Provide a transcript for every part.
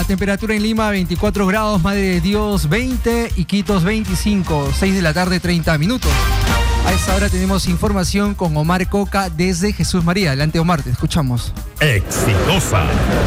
temperatura en Lima 24 grados, Madre de Dios 20 y Quitos 25, 6 de la tarde 30 minutos. A esta hora tenemos información con Omar Coca desde Jesús María. Adelante, Omar, te escuchamos. Exitosa.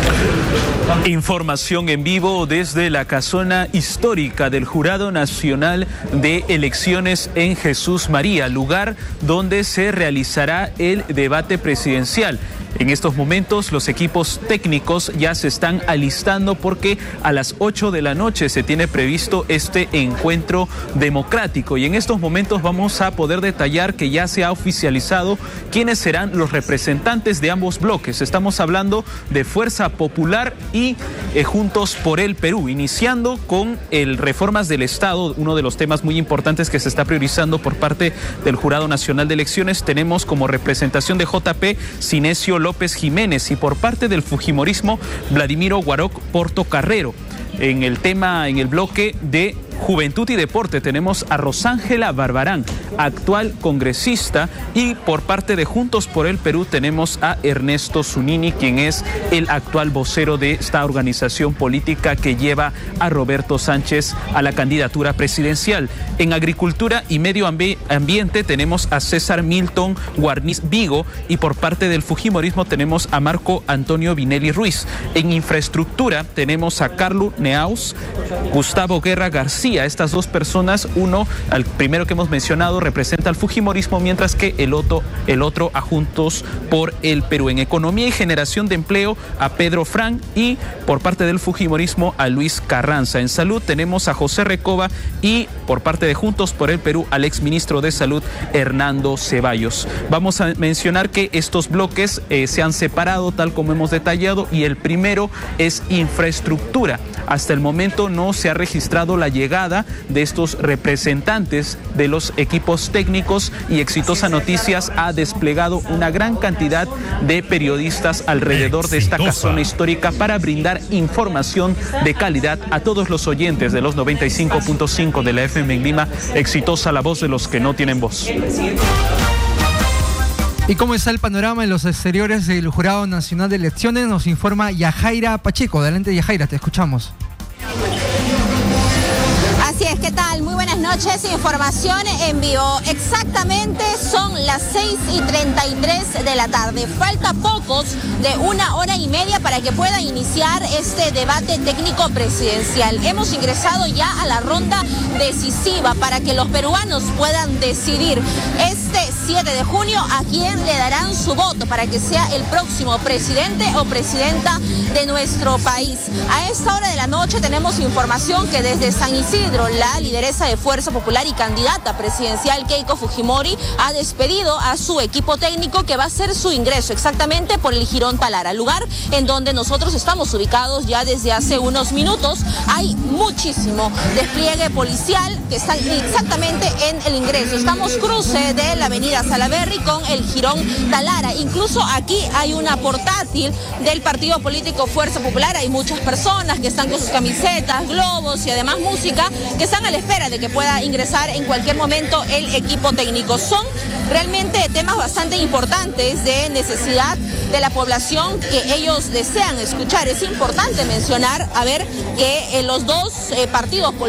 Información en vivo desde la casona histórica del Jurado Nacional de Elecciones en Jesús María, lugar donde se realizará el debate presidencial. En estos momentos los equipos técnicos ya se están alistando porque a las 8 de la noche se tiene previsto este encuentro democrático, y en estos momentos vamos a poder detallar que ya se ha oficializado quiénes serán los representantes de ambos bloques. Estamos hablando de Fuerza Popular y Juntos por el Perú, iniciando con el Reformas del Estado, uno de los temas muy importantes que se está priorizando por parte del Jurado Nacional de Elecciones. Tenemos como representación de JP Cinesio López Jiménez, y por parte del Fujimorismo Vladimiro Guaroc Portocarrero. En el bloque de Juventud y Deporte tenemos a Rosángela Barbarán, actual congresista, y por parte de Juntos por el Perú tenemos a Ernesto Zunini, quien es el actual vocero de esta organización política que lleva a Roberto Sánchez a la candidatura presidencial. En Agricultura y Medio Ambiente tenemos a César Milton Guarniz Vigo, y por parte del Fujimorismo tenemos a Marco Antonio Vinelli Ruiz. En Infraestructura tenemos a Carlos Neaus, Gustavo Guerra García. Estas dos personas, uno, al primero que hemos mencionado, representa al Fujimorismo, mientras que el otro a Juntos por el Perú. En Economía y Generación de Empleo a Pedro Fran, y por parte del Fujimorismo a Luis Carranza. En Salud tenemos a José Recoba, y por parte de Juntos por el Perú al exministro de Salud Hernando Ceballos. Vamos a mencionar que estos bloques se han separado tal como hemos detallado, y el primero es Infraestructura. Hasta el momento no se ha registrado la llegada de estos representantes de los equipos técnicos, y Exitosa Noticias ha desplegado una gran cantidad de periodistas alrededor de esta casona histórica para brindar información de calidad a todos los oyentes de los 95.5 de la FM en Lima. Exitosa, la voz de los que no tienen voz. ¿Y cómo está el panorama en los exteriores del Jurado Nacional de Elecciones? Nos informa Yajaira Pacheco. Adelante, Yajaira, te escuchamos. Así es, ¿qué tal? Muy buenas noches, información en vivo. Exactamente son las 6:33 de la tarde. Falta pocos de 1 hora y media para que pueda iniciar este debate técnico presidencial. Hemos ingresado ya a la ronda decisiva para que los peruanos puedan decidir este 7 de junio a quién le darán su voto para que sea el próximo presidente o presidenta de nuestro país. A esta hora de la noche tenemos información que desde San Isidro, la lideresa de Fuerza Popular y candidata presidencial Keiko Fujimori ha despedido a su equipo técnico, que va a hacer su ingreso exactamente por el Jirón Talara, lugar en donde nosotros estamos ubicados ya desde hace unos minutos. Hay muchísimo despliegue policial que está exactamente en el ingreso. Estamos cruce de la avenida Salaberry con el Jirón Talara. Incluso aquí hay una portátil del partido político Fuerza Popular. Hay muchas personas que están con sus camisetas, globos y además música, que están a la espera de que pueda ingresar en cualquier momento el equipo técnico. Son realmente temas bastante importantes de necesidad de la población que ellos desean escuchar. Es importante mencionar, que los dos partidos políticos